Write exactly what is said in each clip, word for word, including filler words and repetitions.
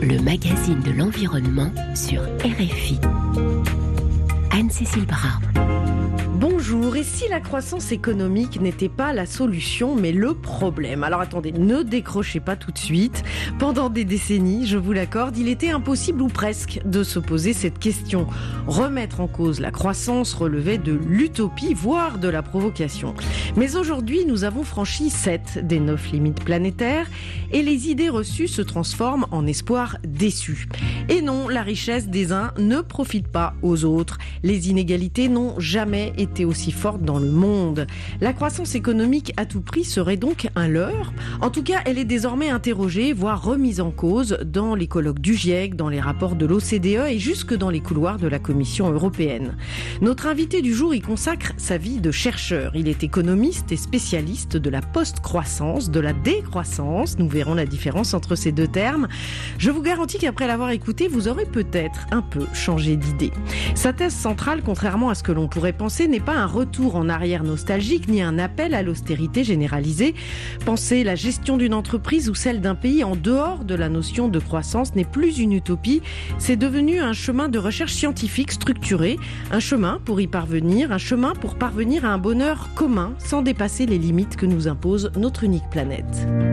le magazine de l'environnement sur R F I. Anne-Cécile Bras. Bonjour, et si la croissance économique n'était pas la solution, mais le problème? Alors attendez, ne décrochez pas tout de suite. Pendant des décennies, je vous l'accorde, il était impossible ou presque de se poser cette question. Remettre en cause la croissance relevait de l'utopie, voire de la provocation. Mais aujourd'hui, nous avons franchi sept des neuf limites planétaires et les idées reçues se transforment en espoirs déçus. Et non, la richesse des uns ne profite pas aux autres. Les inégalités n'ont jamais été aussi forte dans le monde. La croissance économique à tout prix serait donc un leurre. En tout cas, elle est désormais interrogée, voire remise en cause dans les colloques du GIEC, dans les rapports de l'O C D E et jusque dans les couloirs de la Commission européenne. Notre invité du jour y consacre sa vie de chercheur. Il est économiste et spécialiste de la post-croissance, de la décroissance. Nous verrons la différence entre ces deux termes. Je vous garantis qu'après l'avoir écouté, vous aurez peut-être un peu changé d'idée. Sa thèse centrale, contrairement à ce que l'on pourrait penser, n'est pas un retour en arrière nostalgique ni un appel à l'austérité généralisée. Penser la gestion d'une entreprise ou celle d'un pays en dehors de la notion de croissance n'est plus une utopie. C'est devenu un chemin de recherche scientifique structuré, un chemin pour y parvenir, un chemin pour parvenir à un bonheur commun sans dépasser les limites que nous impose notre unique planète.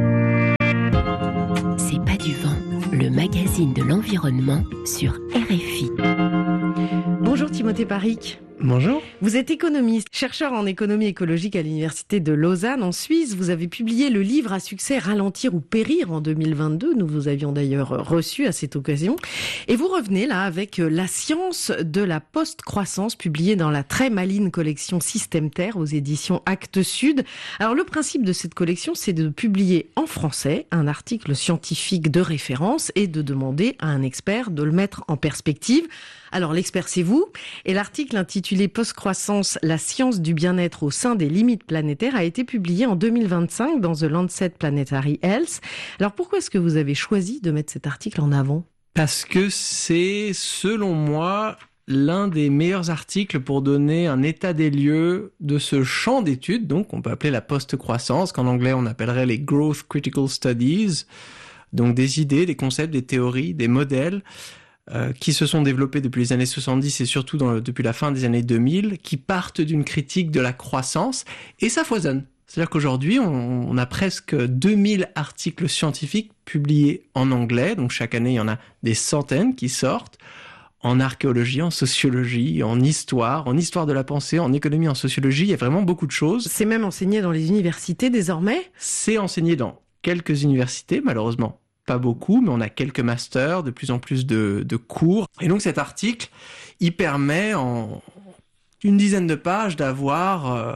C'est pas du vent, le magazine de l'environnement sur R F I. Bonjour Timothée Paric. Bonjour. Vous êtes économiste, chercheur en économie écologique à l'université de Lausanne en Suisse. Vous avez publié le livre à succès Ralentir ou périr en deux mille vingt-deux. Nous vous avions d'ailleurs reçu à cette occasion. Et vous revenez là avec La science de la post-croissance, publié dans la très maligne collection Système Terre aux éditions Actes Sud. Alors le principe de cette collection, c'est de publier en français un article scientifique de référence et de demander à un expert de le mettre en perspective. Alors l'expert, c'est vous. Et l'article intitulé Post-croissance, la science du bien-être au sein des limites planétaires a été publié en deux mille vingt-cinq dans The Lancet Planetary Health. Alors pourquoi est-ce que vous avez choisi de mettre cet article en avant? Parce que c'est, selon moi, l'un des meilleurs articles pour donner un état des lieux de ce champ d'études, donc on peut appeler la post-croissance, qu'en anglais on appellerait les Growth Critical Studies, donc des idées, des concepts, des théories, des modèles, Euh, qui se sont développés depuis les années soixante-dix et surtout dans le, depuis la fin des années deux mille, qui partent d'une critique de la croissance, et ça foisonne. C'est-à-dire qu'aujourd'hui, on, on a presque deux mille articles scientifiques publiés en anglais, donc chaque année, il y en a des centaines qui sortent, en archéologie, en sociologie, en histoire, en histoire de la pensée, en économie, en sociologie, il y a vraiment beaucoup de choses. C'est même enseigné dans les universités désormais? C'est enseigné dans quelques universités, malheureusement. Pas beaucoup, mais on a quelques masters, de plus en plus de, de cours. Et donc cet article, il permet en une dizaine de pages d'avoir euh,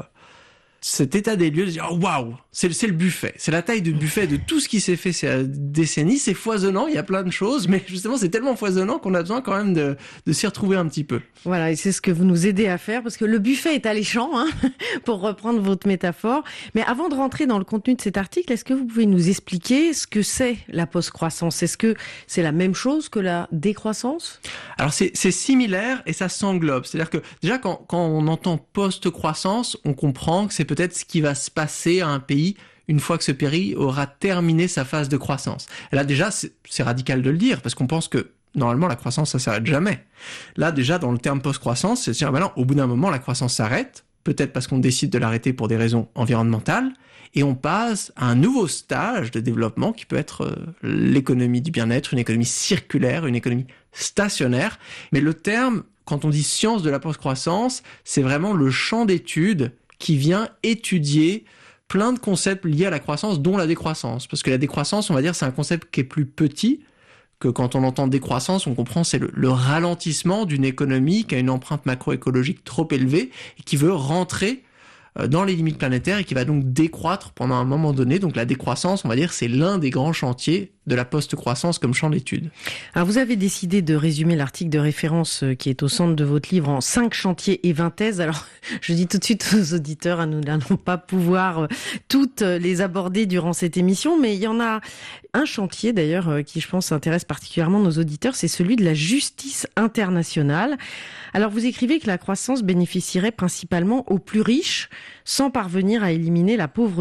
cet état des lieux, de dire oh, waouh, c'est, c'est le buffet, c'est la taille du buffet de tout ce qui s'est fait ces décennies, c'est foisonnant, il y a plein de choses, mais justement c'est tellement foisonnant qu'on a besoin quand même de, de s'y retrouver un petit peu. Voilà, et c'est ce que vous nous aidez à faire, parce que le buffet est alléchant, hein, pour reprendre votre métaphore. Mais avant de rentrer dans le contenu de cet article, est-ce que vous pouvez nous expliquer ce que c'est la post-croissance? Est-ce que c'est la même chose que la décroissance? Alors c'est, c'est similaire et ça s'englobe. C'est-à-dire que déjà quand, quand on entend post-croissance, on comprend que c'est peut-être ce qui va se passer à un pays une fois que ce pays aura terminé sa phase de croissance. Et là déjà, c'est, c'est radical de le dire, parce qu'on pense que normalement, la croissance, ça s'arrête jamais. Là, déjà, dans le terme post-croissance, c'est dire, ben non, au bout d'un moment, la croissance s'arrête, peut-être parce qu'on décide de l'arrêter pour des raisons environnementales, et on passe à un nouveau stage de développement qui peut être euh, l'économie du bien-être, une économie circulaire, une économie stationnaire. Mais le terme, quand on dit science de la post-croissance, c'est vraiment le champ d'études qui vient étudier plein de concepts liés à la croissance, dont la décroissance. Parce que la décroissance, on va dire, c'est un concept qui est plus petit, que quand on entend décroissance, on comprend c'est le, le ralentissement d'une économie qui a une empreinte macroécologique trop élevée et qui veut rentrer dans les limites planétaires et qui va donc décroître pendant un moment donné. Donc la décroissance, on va dire, c'est l'un des grands chantiers de la post-croissance comme champ d'étude. Alors vous avez décidé de résumer l'article de référence qui est au centre de votre livre en cinq chantiers et vingt thèses. Alors je dis tout de suite aux auditeurs, nous n'allons pas pouvoir toutes les aborder durant cette émission, mais il y en a un chantier d'ailleurs qui je pense intéresse particulièrement nos auditeurs, c'est celui de la justice internationale. Alors vous écrivez que la croissance bénéficierait principalement aux plus riches sans parvenir à éliminer la pauvreté.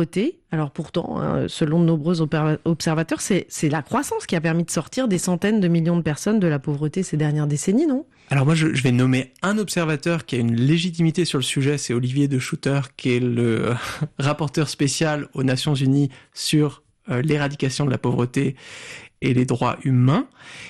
Alors pourtant, hein, selon de nombreux observateurs, c'est, c'est la croissance qui a permis de sortir des centaines de millions de personnes de la pauvreté ces dernières décennies, non ? Alors moi, je, je vais nommer un observateur qui a une légitimité sur le sujet, c'est Olivier De Schutter, qui est le rapporteur spécial aux Nations Unies sur euh, l'éradication de la pauvreté et les droits humains.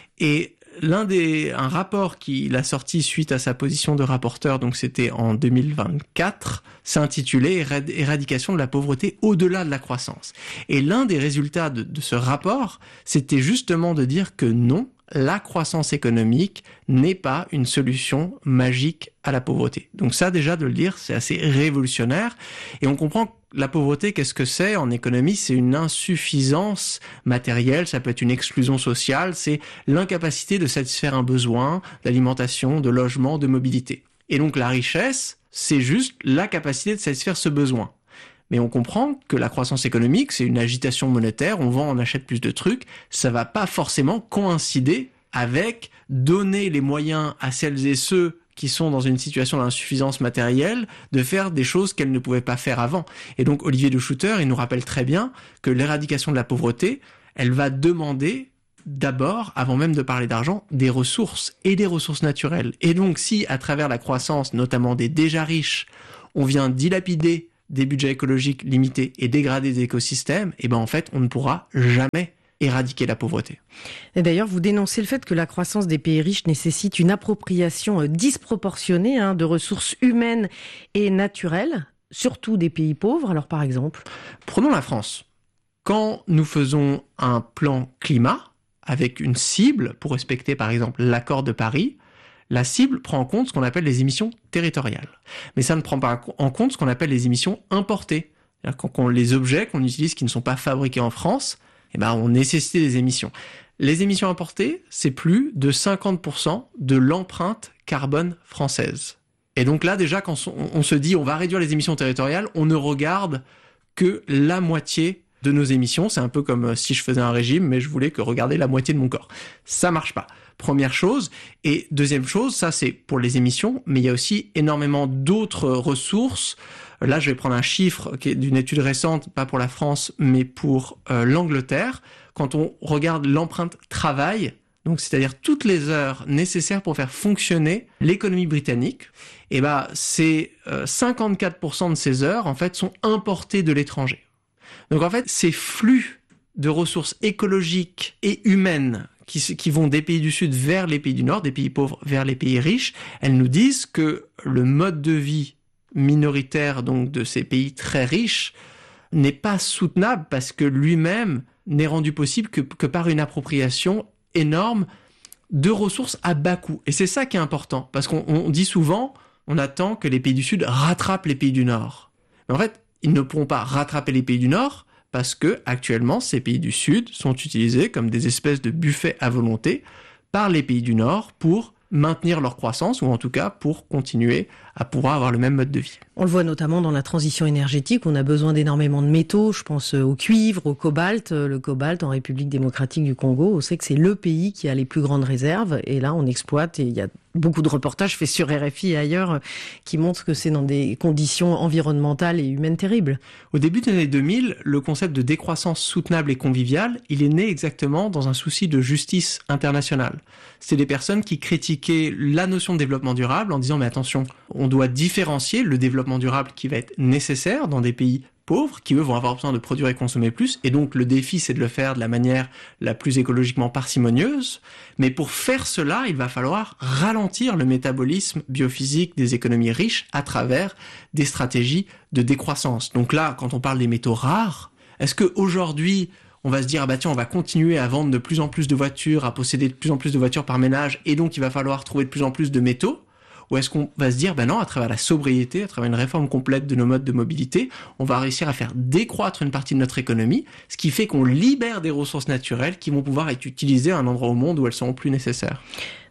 Et l'un des, un rapport qu'il a sorti suite à sa position de rapporteur, donc c'était en deux mille vingt-quatre, s'intitulait « Éradication de la pauvreté au-delà de la croissance ». Et l'un des résultats de, de ce rapport, c'était justement de dire que non, la croissance économique n'est pas une solution magique à la pauvreté. Donc ça, déjà, de le dire, c'est assez révolutionnaire. Et on comprend que la pauvreté, qu'est-ce que c'est en économie ? C'est une insuffisance matérielle, ça peut être une exclusion sociale, c'est l'incapacité de satisfaire un besoin d'alimentation, de logement, de mobilité. Et donc la richesse, c'est juste la capacité de satisfaire ce besoin. Mais on comprend que la croissance économique, c'est une agitation monétaire, on vend, on achète plus de trucs, ça va pas forcément coïncider avec donner les moyens à celles et ceux qui sont dans une situation d'insuffisance matérielle de faire des choses qu'elles ne pouvaient pas faire avant. Et donc Olivier De Schutter, il nous rappelle très bien que l'éradication de la pauvreté, elle va demander d'abord, avant même de parler d'argent, des ressources et des ressources naturelles. Et donc si à travers la croissance, notamment des déjà riches, on vient dilapider des budgets écologiques limités et dégrader des écosystèmes, et ben en fait, on ne pourra jamais éradiquer la pauvreté. Et d'ailleurs, vous dénoncez le fait que la croissance des pays riches nécessite une appropriation disproportionnée hein, de ressources humaines et naturelles, surtout des pays pauvres. Alors par exemple ? Prenons la France. Quand nous faisons un plan climat, avec une cible pour respecter par exemple l'accord de Paris, la cible prend en compte ce qu'on appelle les émissions territoriales. Mais ça ne prend pas en compte ce qu'on appelle les émissions importées. C'est-à-dire quand on, les objets qu'on utilise qui ne sont pas fabriqués en France, eh ben, on nécessite des émissions. Les émissions importées, c'est plus de cinquante pour cent de l'empreinte carbone française. Et donc là, déjà, quand on, on se dit on va réduire les émissions territoriales, on ne regarde que la moitié de nos émissions. C'est un peu comme si je faisais un régime, mais je voulais que regarder la moitié de mon corps. Ça marche pas. Première chose. Et deuxième chose, ça c'est pour les émissions, mais il y a aussi énormément d'autres ressources. Là, je vais prendre un chiffre qui est d'une étude récente, pas pour la France, mais pour euh, l'Angleterre. Quand on regarde l'empreinte travail, donc c'est-à-dire toutes les heures nécessaires pour faire fonctionner l'économie britannique, et ben c'est euh, cinquante-quatre pour cent de ces heures en fait sont importées de l'étranger. Donc en fait, ces flux de ressources écologiques et humaines qui, qui vont des pays du Sud vers les pays du Nord, des pays pauvres vers les pays riches, elles nous disent que le mode de vie minoritaire donc de ces pays très riches n'est pas soutenable parce que lui-même n'est rendu possible que, que par une appropriation énorme de ressources à bas coût. Et c'est ça qui est important, parce qu'on on dit souvent, on attend que les pays du Sud rattrapent les pays du Nord. Mais en fait, ils ne pourront pas rattraper les pays du Nord parce que actuellement, ces pays du Sud sont utilisés comme des espèces de buffets à volonté par les pays du Nord pour maintenir leur croissance ou en tout cas pour continuer à pouvoir avoir le même mode de vie. On le voit notamment dans la transition énergétique, on a besoin d'énormément de métaux, je pense au cuivre, au cobalt. Le cobalt en République démocratique du Congo, on sait que c'est le pays qui a les plus grandes réserves et là on exploite et il y a beaucoup de reportages faits sur R F I et ailleurs qui montrent que c'est dans des conditions environnementales et humaines terribles. Au début des années deux mille, le concept de décroissance soutenable et conviviale, il est né exactement dans un souci de justice internationale. C'est des personnes qui critiquaient la notion de développement durable en disant mais attention, on doit différencier le développement durable qui va être nécessaire dans des pays pauvres, qui eux vont avoir besoin de produire et consommer plus, et donc le défi c'est de le faire de la manière la plus écologiquement parcimonieuse, mais pour faire cela, il va falloir ralentir le métabolisme biophysique des économies riches à travers des stratégies de décroissance. Donc là, quand on parle des métaux rares, est-ce qu'aujourd'hui, on va se dire, ah bah tiens, on va continuer à vendre de plus en plus de voitures, à posséder de plus en plus de voitures par ménage, et donc il va falloir trouver de plus en plus de métaux? Ou est-ce qu'on va se dire, ben non, à travers la sobriété, à travers une réforme complète de nos modes de mobilité, on va réussir à faire décroître une partie de notre économie, ce qui fait qu'on libère des ressources naturelles qui vont pouvoir être utilisées à un endroit au monde où elles seront plus nécessaires.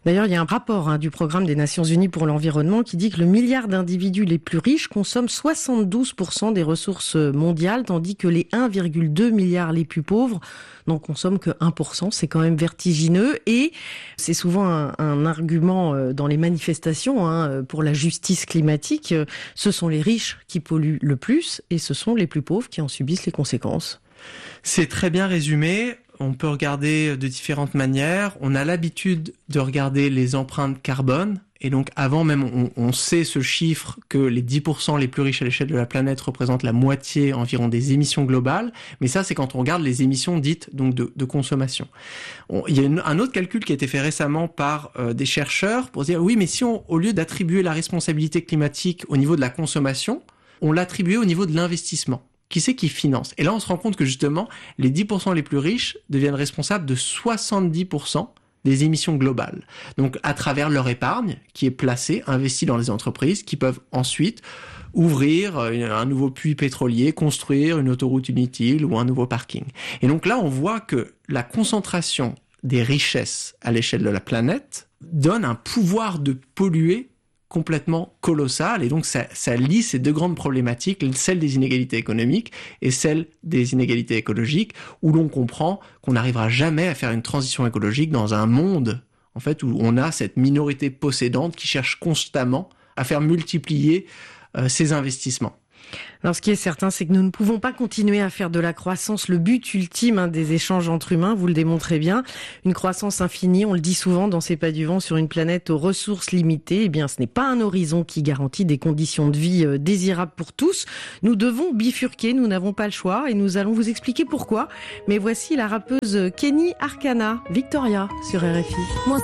D'ailleurs, il y a un rapport hein, du programme des Nations Unies pour l'environnement qui dit que le milliard d'individus les plus riches consomment soixante-douze pour cent des ressources mondiales, tandis que les un virgule deux milliard les plus pauvres n'en consomment que un pour cent. C'est quand même vertigineux et c'est souvent un, un argument dans les manifestations hein, pour la justice climatique. Ce sont les riches qui polluent le plus et ce sont les plus pauvres qui en subissent les conséquences. C'est très bien résumé. On peut regarder de différentes manières. On a l'habitude de regarder les empreintes carbone. Et donc, avant même, on, on sait ce chiffre que les dix pour cent les plus riches à l'échelle de la planète représentent la moitié environ des émissions globales. Mais ça, c'est quand on regarde les émissions dites donc de, de consommation. On, il y a une, un autre calcul qui a été fait récemment par euh, des chercheurs pour dire, oui, mais si on, au lieu d'attribuer la responsabilité climatique au niveau de la consommation, on l'attribuait au niveau de l'investissement. Qui c'est qui finance? Et là, on se rend compte que justement, les dix pour cent les plus riches deviennent responsables de soixante-dix pour cent des émissions globales. Donc, à travers leur épargne qui est placée, investie dans les entreprises qui peuvent ensuite ouvrir un nouveau puits pétrolier, construire une autoroute inutile ou un nouveau parking. Et donc là, on voit que la concentration des richesses à l'échelle de la planète donne un pouvoir de polluer complètement colossal, et donc ça, ça lie ces deux grandes problématiques, celle des inégalités économiques et celle des inégalités écologiques, où l'on comprend qu'on n'arrivera jamais à faire une transition écologique dans un monde en fait où on a cette minorité possédante qui cherche constamment à faire multiplier euh, ses investissements. Alors, ce qui est certain, c'est que nous ne pouvons pas continuer à faire de la croissance le but ultime hein, des échanges entre humains, vous le démontrez bien. Une croissance infinie, on le dit souvent dans C'est pas du vent, sur une planète aux ressources limitées. Eh bien, ce n'est pas un horizon qui garantit des conditions de vie euh, désirables pour tous. Nous devons bifurquer, nous n'avons pas le choix et nous allons vous expliquer pourquoi. Mais voici la rappeuse Kenny Arcana, Victoria sur R F I. Moi,